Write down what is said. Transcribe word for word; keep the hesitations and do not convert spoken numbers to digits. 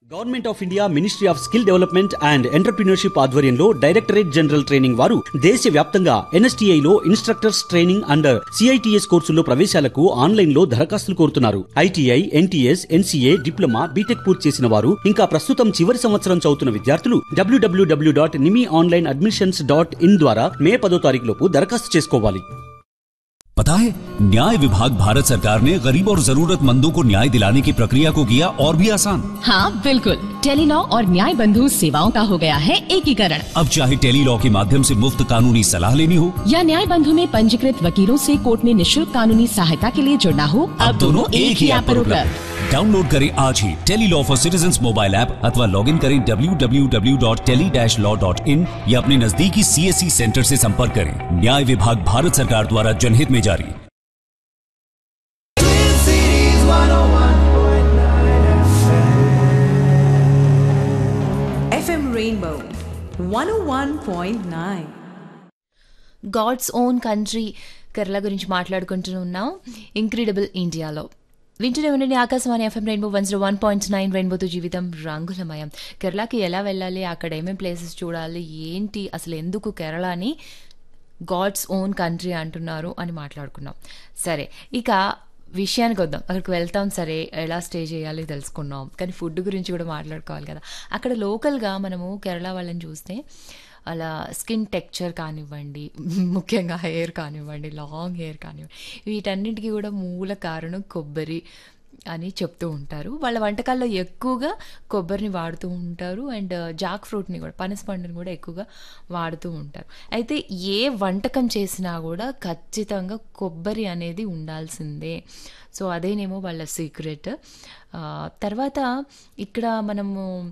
Government of India ministry of skill development and entrepreneurship ఆధ్వర్యంలో directorate general training వారు దేశవ్యాప్తంగా ఎన్ఎస్టీఐలో instructors training and CITS కోర్సుల్లో ప్రవేశాలకు ఆన్లైన్లో దరఖాస్తులు కోరుతున్నారు. ITI, NTS, NCA, diploma, BTech పూర్తి చేసిన వారు ఇంకా ప్రస్తుతం చివరి సంవత్సరం చదువుతున్న విద్యార్థులు డబ్ల్యూడబ్ల్యూడబ్ల్యూ dot Nimi online admissions dot in ద్వారా మే పదో తారీఖు లోపు దరఖాస్తు చేసుకోవాలి. पता है, न्याय विभाग भारत सरकार ने गरीब और जरूरतमंदों को न्याय दिलाने की प्रक्रिया को किया और भी आसान. हाँ बिल्कुल, टेलीलॉ और न्याय बंधु सेवाओं का हो गया है एकीकरण. अब चाहे टेलीलॉ के माध्यम से मुफ्त कानूनी सलाह लेनी हो या न्याय बंधु में पंजीकृत वकीलों से कोर्ट में निःशुल्क कानूनी सहायता के लिए जुड़ना हो, अब दोनों एक ही ऐप पर उपलब्ध. डाउनलोड करें आज ही Tele-Law for citizens mobile app अथवा लॉग इन करें W W W dot tele dash law dot in या अपने नजदीकी सीएससी सेंटर से संपर्क करें. न्याय विभाग भारत सरकार द्वारा जनहित में जारी. F M Rainbow one oh one point nine. God's own country Kerala గురించి మాట్లాడుకుంటున్నాం ఇంక్రెడిబుల్ ఇండియాలో. వింటూనే ఉండండి Akashvani FM rainbow one zero one point nine రెయిన్బోతో జీవితం రంగులమయం. కేరళకి ఎలా వెళ్ళాలి, అక్కడ ఏమేమి ప్లేసెస్ చూడాలి, ఏంటి అసలు ఎందుకు కేరళ అని గాడ్స్ ఓన్ కంట్రీ అంటున్నారు అని మాట్లాడుకున్నాం. సరే, ఇక విషయానికి వద్దాం. అక్కడికి వెళ్తాం, సరే ఎలా స్టే చేయాలి తెలుసుకున్నాం, కానీ ఫుడ్ గురించి కూడా మాట్లాడుకోవాలి కదా. అక్కడ లోకల్గా మనము కేరళ వాళ్ళని చూస్తే అలా స్కిన్ టెక్చర్ కానివ్వండి, ముఖ్యంగా హెయిర్ కానివ్వండి, లాంగ్ హెయిర్ కానివ్వండి, వీటన్నిటికీ కూడా మూల కారణం కొబ్బరి అని చెప్తూ ఉంటారు. వాళ్ళ వంటకాల్లో ఎక్కువగా కొబ్బరిని వాడుతూ ఉంటారు. అండ్ జాక్ ఫ్రూట్ని కూడా, పనస పండుని కూడా ఎక్కువగా వాడుతూ ఉంటారు. అయితే ఏ వంటకం చేసినా కూడా ఖచ్చితంగా కొబ్బరి అనేది ఉండాల్సిందే. సో అదేనేమో వాళ్ళ సీక్రెట్. తర్వాత ఇక్కడ మనము